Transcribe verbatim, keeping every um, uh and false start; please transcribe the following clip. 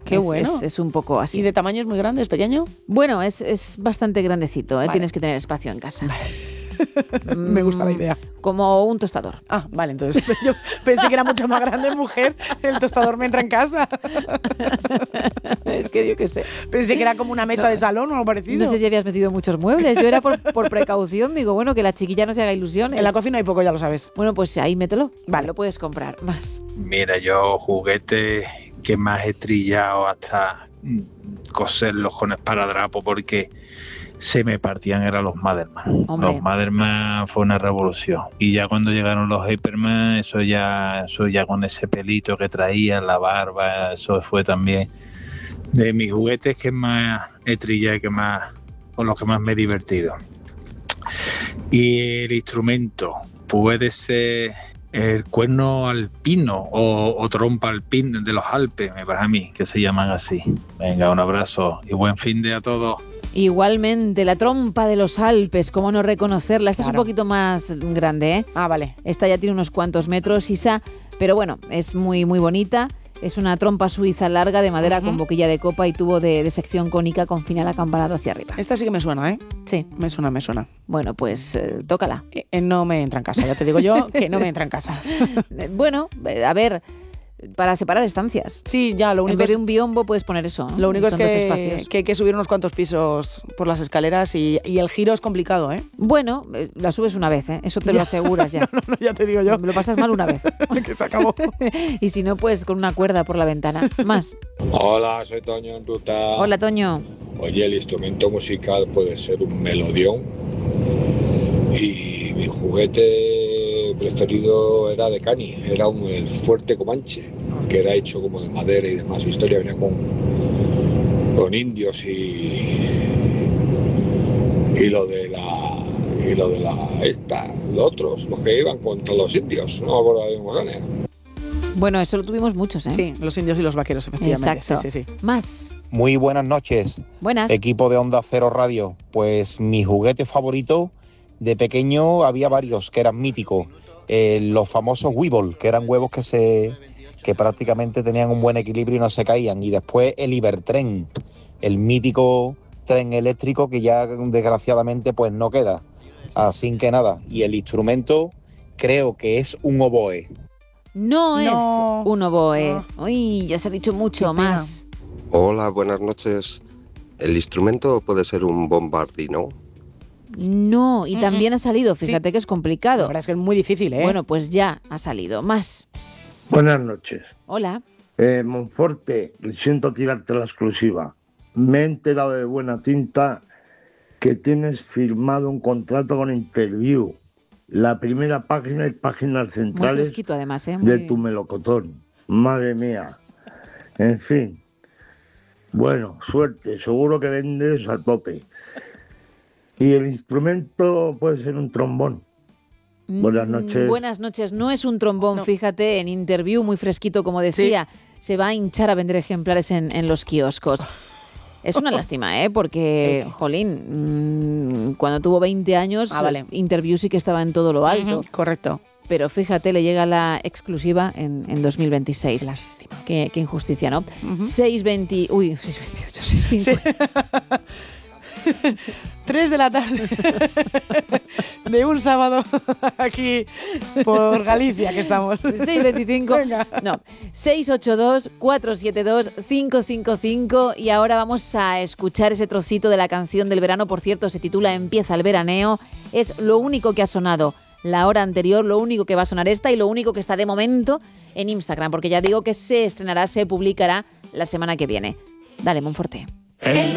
Qué es, bueno. Es, es un poco así. ¿Y de tamaño es muy grande, es pequeño? Bueno, es, es bastante grandecito, ¿eh? Vale. Tienes que tener espacio en casa. Vale. Me gusta la idea. Como un tostador. Ah, vale, entonces yo pensé que era mucho más grande, mujer. El tostador me entra en casa. Es que yo qué sé. Pensé que era como una mesa No. de salón o algo parecido. No sé si habías metido muchos muebles. Yo era por, por precaución. Digo, bueno, que la chiquilla no se haga ilusiones. En la cocina hay poco, ya lo sabes. Bueno, pues ahí mételo. Vale. Lo puedes comprar. Más. Mira, yo juguetes que más he trillado hasta mm, coserlos con esparadrapo porque se me partían eran los Maderman. Hombre. Los Maderman fue una revolución. Y ya cuando llegaron los Hyperman, eso ya, eso ya con ese pelito que traían, la barba, eso fue también de mis juguetes que más he trillado y que más, con los que más me he divertido. Y el instrumento puede ser el cuerno alpino o, o trompa alpina de los Alpes, me parece a mí, que se llaman así. Venga, un abrazo y buen fin de a todos. Igualmente, la trompa de los Alpes, ¿cómo no reconocerla? Esta Claro. es un poquito más grande, ¿eh? Ah, vale. Esta ya tiene unos cuantos metros, Isa, pero bueno, es muy, muy bonita. Es una trompa suiza larga de madera, uh-huh, con boquilla de copa y tubo de, de sección cónica con final acampanado hacia arriba. Esta sí que me suena, ¿eh? Sí. Me suena, me suena. Bueno, pues eh, tócala. Eh, eh, no me entra en casa, ya te digo yo que no me entra en casa. Bueno, eh, a ver, para separar estancias. Sí, ya, lo único En vez de es, un biombo puedes poner eso, ¿no? lo único es Son dos que, espacios. que hay que subir unos cuantos pisos por las escaleras y, y el giro es complicado, ¿eh? Bueno, eh, la subes una vez, ¿eh? Eso te Ya. lo aseguras ya. No, no, ya te digo yo. Lo pasas mal una vez. Que se acabó. Y si no, pues con una cuerda por la ventana. Más. Hola, soy Toño en Ruta. Hola, Toño. Oye, el instrumento musical puede ser un melodión y mi juguete preferido era de Cani, era un, el fuerte Comanche, que era hecho como de madera y demás. Su historia venía con, con indios y, y lo de la y lo de la esta, los otros, los que iban contra los indios, no me acuerdo de cómo sale. Bueno, eso lo tuvimos muchos, ¿eh? Sí, los indios y los vaqueros, efectivamente. Exacto. Sí, sí, sí. Más. Muy buenas noches. Buenas. Equipo de Onda Cero Radio. Pues mi juguete favorito de pequeño había varios que eran míticos. Eh, los famosos Weeble, que eran huevos que se que prácticamente tenían un buen equilibrio y no se caían. Y después el Ibertren, el mítico tren eléctrico que ya desgraciadamente pues no queda. Así que nada. Y el instrumento creo que es un oboe. No, No. es un oboe. No. Uy, ya se ha dicho mucho Qué pena. más. Hola, buenas noches. ¿El instrumento puede ser un bombardino? No, y Mm, también mm. ha salido. Fíjate Sí. que es La complicado. verdad es que es muy difícil, ¿eh? Bueno, pues ya ha salido. Más. Buenas noches. Hola. Eh, Monforte, siento tirarte la exclusiva. Me he enterado de buena tinta que tienes firmado un contrato con Interview. La primera página y páginas Muy centrales fresquito además, ¿eh? de Muy- tu melocotón. Madre mía. En fin. Bueno, suerte. Seguro que vendes a tope. Y el instrumento puede ser un trombón. Buenas Mm, noches. Buenas noches. No es un trombón, No. fíjate, en Interview, muy fresquito, como decía. Se va a hinchar a vender ejemplares en, en los kioscos. Es una lástima, ¿eh? Porque, jolín, mmm, cuando tuvo veinte años, Ah, vale. Interview sí que estaba en todo lo alto. Ujú, correcto. Pero fíjate, le llega la exclusiva en, en dos mil veintiséis. Lástima. Qué, qué injusticia, ¿no? Ujú. seis veinte... Uy, seis veintiocho, seis Sí. cincuenta. Tres de la tarde de un sábado aquí por Galicia que estamos. seis veinticinco. Venga. No, seis ocho dos, cuatro siete dos, cinco cinco cinco. Y ahora vamos a escuchar ese trocito de la canción del verano. Por cierto, se titula Empieza el veraneo. Es lo único que ha sonado la hora anterior, lo único que va a sonar esta y lo único que está de momento en Instagram, porque ya digo que se estrenará, se publicará la semana que viene. Dale, Monforte. El